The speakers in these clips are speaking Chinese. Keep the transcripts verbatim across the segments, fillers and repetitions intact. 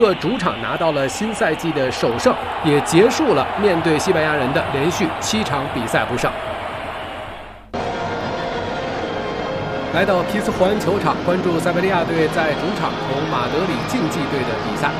各主场拿到了新赛季的首胜，也结束了面对西班牙人的连续七场比赛不胜。来到皮斯霍恩球场，关注塞维利亚队在主场同马德里竞技队的比赛。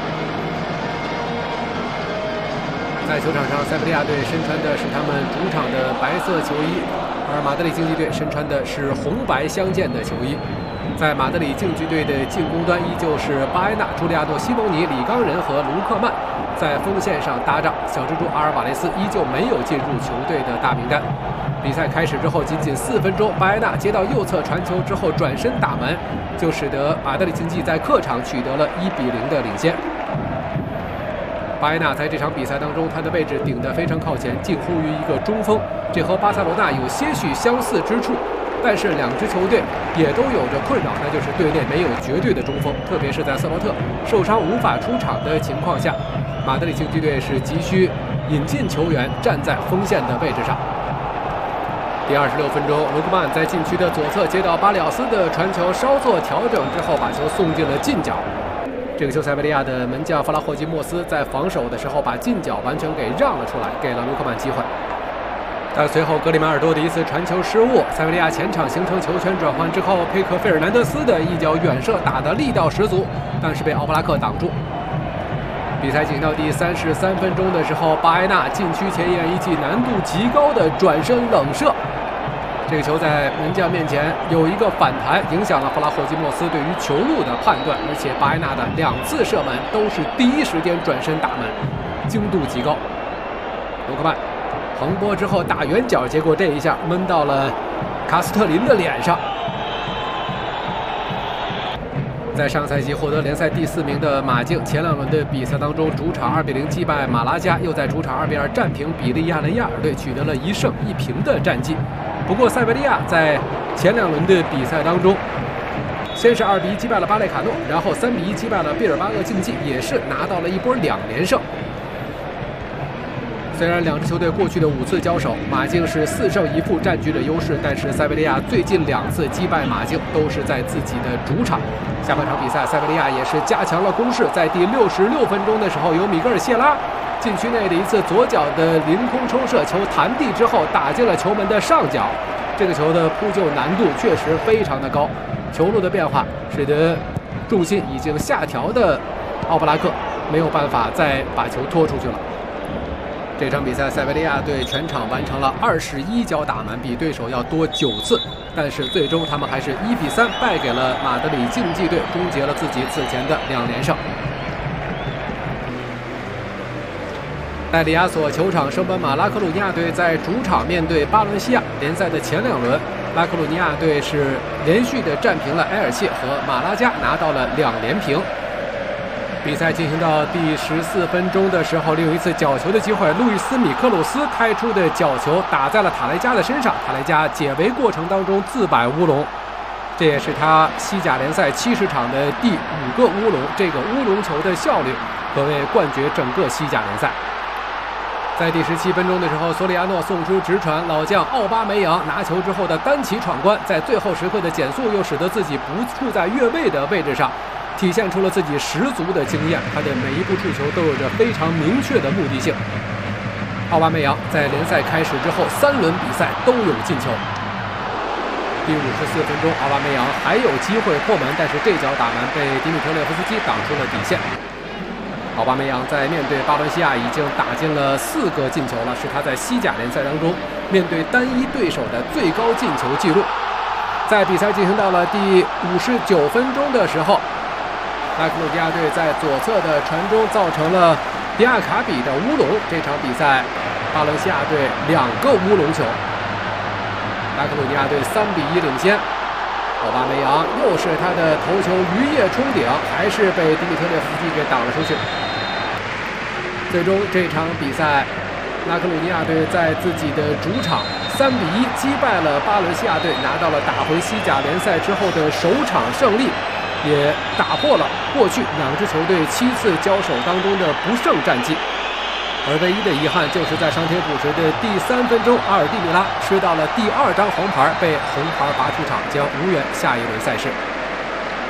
在球场上，塞维利亚队身穿的是他们主场的白色球衣，而马德里竞技队身穿的是红白相间的球衣。 在马德里竞技队的进攻端，依旧是巴埃纳、朱利亚诺·西蒙尼、里冈仁和卢克曼在锋线上搭档。小蜘蛛阿尔瓦雷斯依旧没有进入球队的大名单。比赛开始之后，仅仅四分钟，巴埃纳接到右侧传球之后转身打门，就使得马德里竞技在客场取得了一比零的领先。巴埃纳在这场比赛当中，他的位置顶得非常靠前，近乎于一个中锋，这和巴塞罗那有些许相似之处。 但是两支球队也都有着困扰，那就是队内没有绝对的中锋，特别是在瑟洛特受伤无法出场的情况下，马德里竞技队是急需引进球员站在锋线的位置上。第二十六分钟，卢克曼在禁区的左侧接到巴里奥斯的传球，稍作调整之后把球送进了近角。这个球塞维利亚的门将弗拉霍基莫斯在防守的时候把近角完全给让了出来，给了卢克曼机会。 但随后，格里马尔多的一次传球失误，塞维利亚前场形成球权转换之后，佩克费尔南德斯的一脚远射打得力道十足，但是被奥布拉克挡住。比赛进行到第三十三分钟的时候，巴埃纳禁区前沿一记难度极高的转身冷射，这个球在门将面前有一个反弹，影响了弗拉霍基莫斯对于球路的判断，而且巴埃纳的两次射门都是第一时间转身打门，精度极高。卢克曼。 横拨之后打远角，结果这一下闷到了卡斯特林的脸上。在上赛季获得联赛第四名的马竞，前两轮的比赛当中，主场二比零击败马拉加，又在主场二比二战平比利亚雷亚尔队，取得了一胜一平的战绩。不过塞维利亚在前两轮的比赛当中，先是二比一击败了巴列卡诺，然后三比一击败了毕尔巴鄂竞技，也是拿到了一波两连胜。 虽然两支球队过去的五次交手，马竞是四胜一负占据了优势，但是塞维利亚最近两次击败马竞都是在自己的主场。下半场比赛，塞维利亚也是加强了攻势，在第六十六分钟的时候，由米格尔谢拉禁区内的一次左脚的凌空抽射，球弹地之后打进了球门的上角。这个球的扑救难度确实非常的高，球路的变化使得重心已经下调的奥布拉克没有办法再把球拖出去了。 这场比赛，塞维利亚队全场完成了二十一脚打门，比对手要多九次，但是最终他们还是一比三败给了马德里竞技队，终结了自己此前的两连胜。在里亚索球场，升班马拉克鲁尼亚队在主场面对巴伦西亚。联赛的前两轮，拉克鲁尼亚队是连续的战平了埃尔切和马拉加，拿到了两连平。 比赛进行到第十四分钟的时候，利用一次角球的机会，路易斯·米克鲁斯开出的角球打在了塔雷加的身上，塔雷加解围过程当中自摆乌龙，这也是他西甲联赛七十场的第五个乌龙。这个乌龙球的效率可谓冠绝整个西甲联赛。在第十七分钟的时候，索里亚诺送出直传，老将奥巴梅扬拿球之后的单骑闯关，在最后时刻的减速又使得自己不处在越位的位置上。 体现出了自己十足的经验，他的每一步触球都有着非常明确的目的性。奥巴梅扬在联赛开始之后三轮比赛都有进球。第五十四分钟，奥巴梅扬还有机会破门，但是这脚打门被迪米特列夫斯基挡出了底线。奥巴梅扬在面对巴伦西亚已经打进了四个进球了，是他在西甲联赛当中面对单一对手的最高进球纪录。在比赛进行到了第五十九分钟的时候。 拉克鲁尼亚队在左侧的传中造成了迪亚卡比的乌龙。这场比赛，巴伦西亚队两个乌龙球，拉克鲁尼亚队三比一领先。奥巴梅扬又是他的头球鱼跃冲顶，还是被迪米特列夫斯基给挡了出去。最终这场比赛，拉克鲁尼亚队在自己的主场三比一击败了巴伦西亚队，拿到了打回西甲联赛之后的首场胜利。 也打破了过去两支球队七次交手当中的不胜战绩，而唯一的遗憾就是在上天补时的第三分钟，阿尔蒂米拉吃到了第二张红牌，被红牌罚出场，将无缘下一轮赛事。